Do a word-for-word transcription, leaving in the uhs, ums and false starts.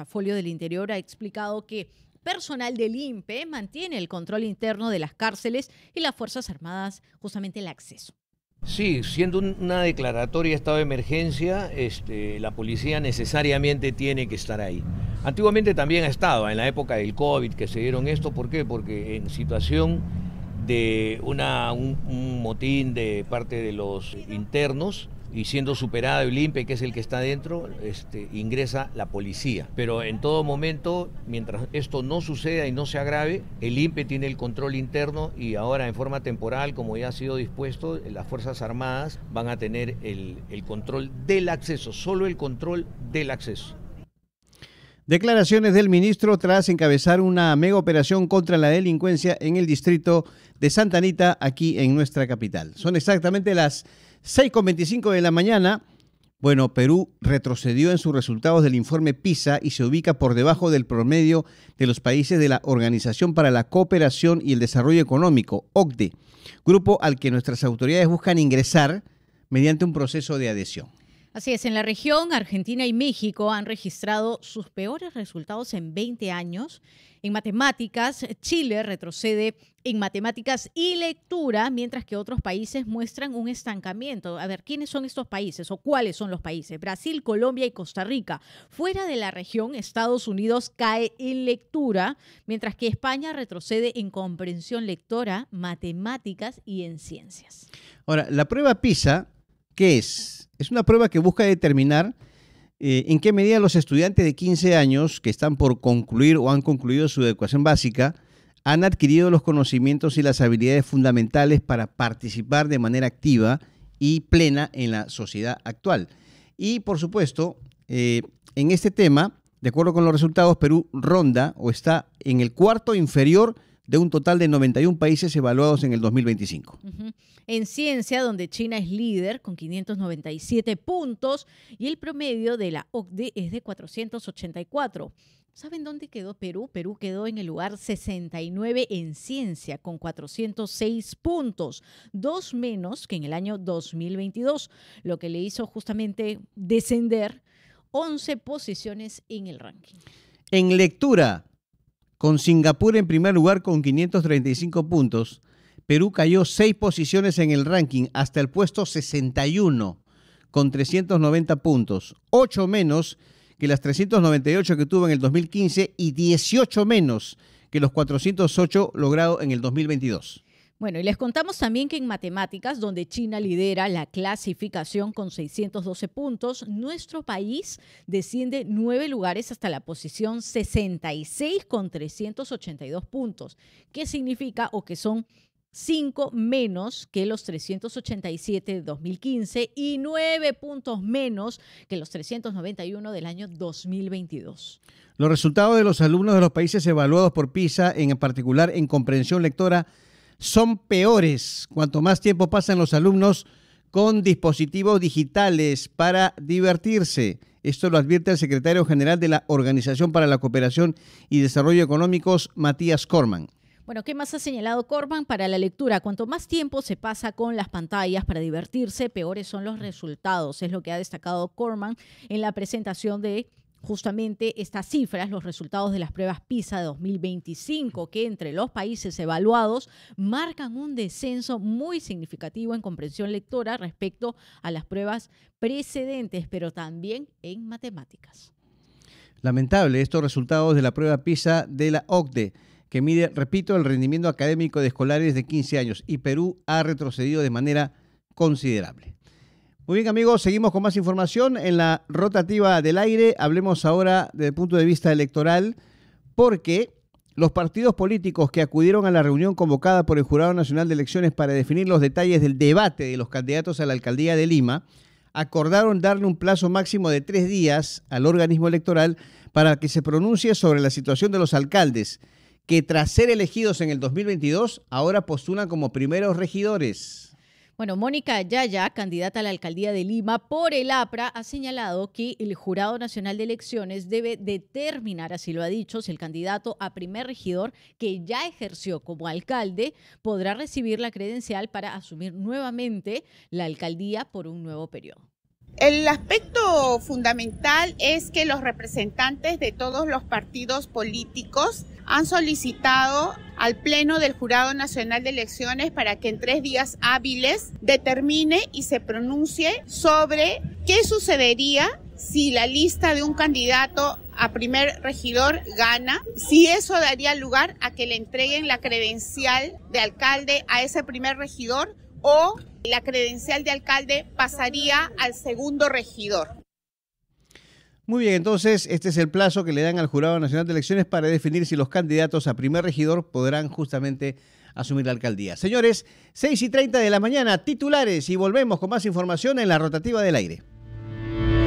portafolio del Interior ha explicado que personal del I N P E mantiene el control interno de las cárceles y las Fuerzas Armadas justamente el acceso. Sí, siendo una declaratoria de estado de emergencia, este, la policía necesariamente tiene que estar ahí. Antiguamente también ha estado, en la época del COVID que se dieron esto, ¿por qué? Porque en situación de una, un, un motín de parte de los internos, y siendo superada el I N P E, que es el que está dentro, este, ingresa la policía. Pero en todo momento, mientras esto no suceda y no se agrave, el I N P E tiene el control interno y ahora en forma temporal, como ya ha sido dispuesto, las Fuerzas Armadas van a tener el, el control del acceso, solo el control del acceso. Declaraciones del ministro tras encabezar una mega operación contra la delincuencia en el distrito de Santa Anita, aquí en nuestra capital. Son exactamente las seis con veinticinco de la mañana. Bueno, Perú retrocedió en sus resultados del informe PISA y se ubica por debajo del promedio de los países de la Organización para la Cooperación y el Desarrollo Económico, O C D E, grupo al que nuestras autoridades buscan ingresar mediante un proceso de adhesión. Así es, en la región, Argentina y México han registrado sus peores resultados en veinte años. En matemáticas, Chile retrocede en matemáticas y lectura, mientras que otros países muestran un estancamiento. A ver, ¿quiénes son estos países o cuáles son los países? Brasil, Colombia y Costa Rica. Fuera de la región, Estados Unidos cae en lectura, mientras que España retrocede en comprensión lectora, matemáticas y en ciencias. Ahora, la prueba PISA, ¿qué es? Es una prueba que busca determinar eh, en qué medida los estudiantes de quince años que están por concluir o han concluido su educación básica han adquirido los conocimientos y las habilidades fundamentales para participar de manera activa y plena en la sociedad actual. Y, por supuesto, eh, en este tema, de acuerdo con los resultados, Perú ronda o está en el cuarto inferior de un total de noventa y un países evaluados en el dos mil veinticinco. Uh-huh. En ciencia, donde China es líder con quinientos noventa y siete puntos y el promedio de la O C D E es de cuatrocientos ochenta y cuatro. ¿Saben dónde quedó Perú? Perú quedó en el lugar sesenta y nueve en ciencia con cuatrocientos seis puntos, dos menos que en el año dos mil veintidós, lo que le hizo justamente descender once posiciones en el ranking. En lectura, con Singapur en primer lugar con quinientos treinta y cinco puntos, Perú cayó seis posiciones en el ranking hasta el puesto sesenta y uno con trescientos noventa puntos, ocho menos que las trescientos noventa y ocho que tuvo en el dos mil quince y dieciocho menos que los cuatrocientos ocho logrados en el dos mil veintidós. Bueno, y les contamos también que en matemáticas, donde China lidera la clasificación con seiscientos doce puntos, nuestro país desciende nueve lugares hasta la posición sesenta y seis con trescientos ochenta y dos puntos. ¿Qué significa o que son cinco menos que los trescientos ochenta y siete de dos mil quince y nueve puntos menos que los trescientos noventa y uno del año dos mil veintidós? Los resultados de los alumnos de los países evaluados por PISA, en particular en comprensión lectora, son peores cuanto más tiempo pasan los alumnos con dispositivos digitales para divertirse. Esto lo advierte el secretario general de la Organización para la Cooperación y Desarrollo Económicos, Matías Corman. Bueno, ¿qué más ha señalado Corman? Para la lectura, cuanto más tiempo se pasa con las pantallas para divertirse, peores son los resultados. Es lo que ha destacado Corman en la presentación de justamente estas cifras, los resultados de las pruebas PISA de dos mil veinticinco, que entre los países evaluados marcan un descenso muy significativo en comprensión lectora respecto a las pruebas precedentes, pero también en matemáticas. Lamentable estos resultados de la prueba PISA de la O C D E, que mide, repito, el rendimiento académico de escolares de quince años, y Perú ha retrocedido de manera considerable. Muy bien, amigos, seguimos con más información en la rotativa del aire. Hablemos ahora desde el punto de vista electoral, porque los partidos políticos que acudieron a la reunión convocada por el Jurado Nacional de Elecciones para definir los detalles del debate de los candidatos a la alcaldía de Lima acordaron darle un plazo máximo de tres días al organismo electoral para que se pronuncie sobre la situación de los alcaldes que, tras ser elegidos en el dos mil veintidós, ahora postulan como primeros regidores. Bueno, Mónica Yaya, candidata a la alcaldía de Lima por el A P R A, ha señalado que el Jurado Nacional de Elecciones debe determinar, así lo ha dicho, si el candidato a primer regidor que ya ejerció como alcalde podrá recibir la credencial para asumir nuevamente la alcaldía por un nuevo periodo. El aspecto fundamental es que los representantes de todos los partidos políticos han solicitado al Pleno del Jurado Nacional de Elecciones para que en tres días hábiles determine y se pronuncie sobre qué sucedería si la lista de un candidato a primer regidor gana, si eso daría lugar a que le entreguen la credencial de alcalde a ese primer regidor o la credencial de alcalde pasaría al segundo regidor. Muy bien, entonces este es el plazo que le dan al Jurado Nacional de Elecciones para definir si los candidatos a primer regidor podrán justamente asumir la alcaldía. Señores, seis y treinta de la mañana, titulares, y volvemos con más información en la rotativa del aire.